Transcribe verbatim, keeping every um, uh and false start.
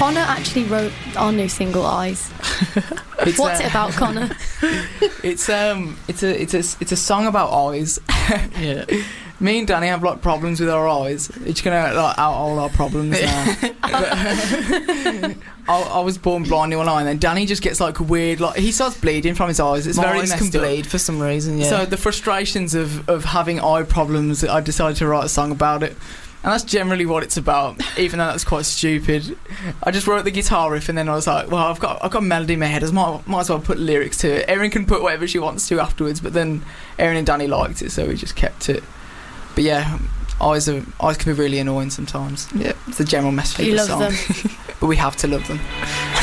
Connor actually wrote our new single "Eyes." It's, What's uh, it about, Connor? It's um, it's a it's a it's a song about eyes. Yeah. Me and Danny have like problems with our eyes. It's gonna like out all our problems now. I, I was born blind in one eye, and then Danny just gets like weird, like he starts bleeding from his eyes. It's My very eyes messed can up. bleed for some reason. Yeah. So the frustrations of of having eye problems, I decided to write a song about it. And that's generally what it's about, even though that's quite stupid. I just wrote the guitar riff, and then I was like, well, I've got I've got a melody in my head. I might, might as well put lyrics to it. Erin can put whatever she wants to afterwards, but then Erin and Danny liked it, so we just kept it. But yeah, eyes are eyes can be really annoying sometimes. Yeah, it's the general message you of the love song. them. But we have to love them.